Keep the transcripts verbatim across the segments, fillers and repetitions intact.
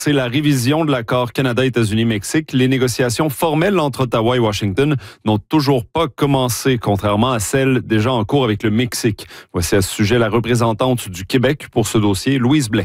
C'est la révision de l'accord Canada-États-Unis-Mexique. Les négociations formelles entre Ottawa et Washington n'ont toujours pas commencé, contrairement à celles déjà en cours avec le Mexique. Voici à ce sujet la représentante du Québec pour ce dossier, Louise Blais.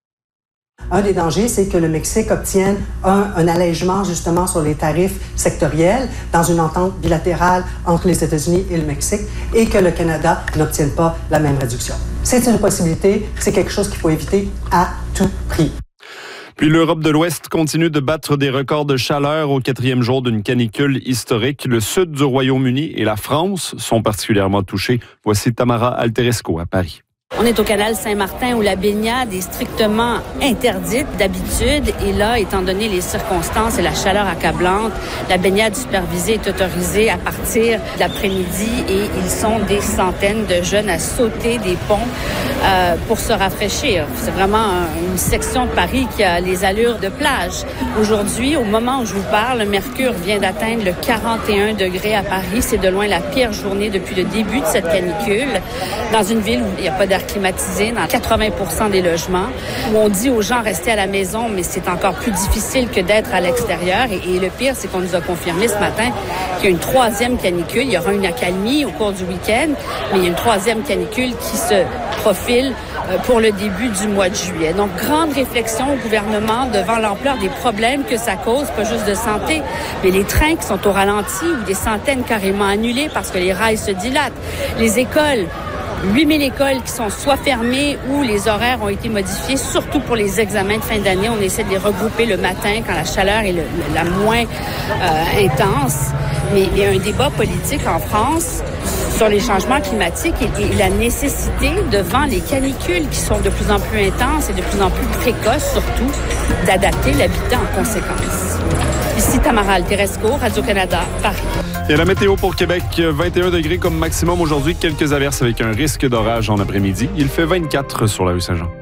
Un des dangers, c'est que le Mexique obtienne un, un allègement justement sur les tarifs sectoriels dans une entente bilatérale entre les États-Unis et le Mexique et que le Canada n'obtienne pas la même réduction. C'est une possibilité, c'est quelque chose qu'il faut éviter à tout prix. Puis l'Europe de l'Ouest continue de battre des records de chaleur au quatrième jour d'une canicule historique. Le sud du Royaume-Uni et la France sont particulièrement touchés. Voici Tamara Alteresco à Paris. On est au canal Saint-Martin où la baignade est strictement interdite d'habitude. Et là, étant donné les circonstances et la chaleur accablante, la baignade supervisée est autorisée à partir de l'après-midi et ils sont des centaines de jeunes à sauter des ponts euh, pour se rafraîchir. C'est vraiment une section de Paris qui a les allures de plage. Aujourd'hui, au moment où je vous parle, le mercure vient d'atteindre le quarante et un degrés à Paris. C'est de loin la pire journée depuis le début de cette canicule. Dans une ville où il n'y a pas d'air climatisé dans quatre-vingts pour cent des logements, où on dit aux gens restez à la maison, mais c'est encore plus difficile que d'être à l'extérieur. Et, et le pire, c'est qu'on nous a confirmé ce matin qu'il y a une troisième canicule. Il y aura une accalmie au cours du week-end, mais il y a une troisième canicule qui se profile pour le début du mois de juillet. Donc, grande réflexion au gouvernement devant l'ampleur des problèmes que ça cause, pas juste de santé, mais les trains qui sont au ralenti ou des centaines carrément annulés parce que les rails se dilatent. Les écoles, huit mille écoles qui sont soit fermées ou les horaires ont été modifiés, surtout pour les examens de fin d'année. On essaie de les regrouper le matin quand la chaleur est le, la moins euh, intense. Mais il y a un débat politique en France sur les changements climatiques et, et la nécessité, devant les canicules qui sont de plus en plus intenses et de plus en plus précoces surtout, d'adapter l'habitat en conséquence. Ici Tamara Alteresco, Radio-Canada, Paris. Et la météo pour Québec, vingt et un degrés comme maximum aujourd'hui, quelques averses avec un risque d'orage en après-midi. Il fait vingt-quatre sur la rue Saint-Jean.